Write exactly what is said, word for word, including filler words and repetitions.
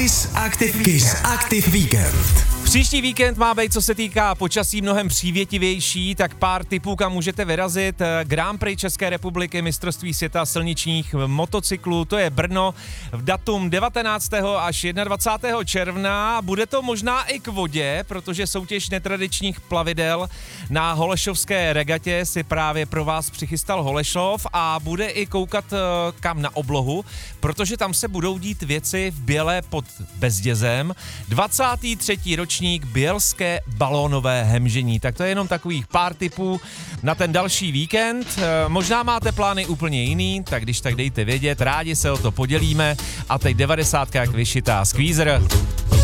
Kiss Active, Kiss Active Weekend. Příští víkend má být, co se týká počasí, mnohem přívětivější, tak pár tipů, kam můžete vyrazit. Grand Prix České republiky, mistrovství světa silničních motocyklů, to je Brno, v datum devatenáctého až dvacátého prvního června. Bude to možná i k vodě, protože soutěž netradičních plavidel na Holešovské regatě si právě pro vás přichystal Holešov a bude i koukat kam na oblohu, protože tam se budou dít věci v Bělé pod Bezdězem. dvacátý třetí ročník Bělské balónové hemžení. Tak to je jenom takových pár tipů na ten další víkend. Možná máte plány úplně jiný, tak když tak dejte vědět, rádi se o to podělíme. A teď devadesátka jak vyšitá Squeezer.